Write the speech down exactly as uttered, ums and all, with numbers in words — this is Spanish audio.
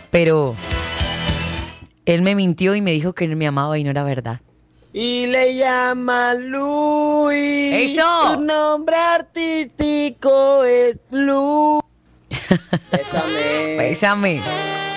pero él me mintió y me dijo que él me amaba y no era verdad. Y le llaman Luis. ¡Eso! Su nombre artístico es Luis. Bésame. Bésame.